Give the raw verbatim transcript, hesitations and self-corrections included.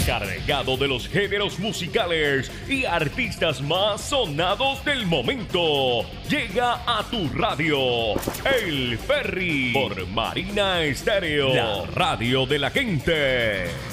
cargado de los géneros musicales y artistas más sonados del momento. Llega a tu radio, El Ferry, por Marina Estéreo, la radio de la gente.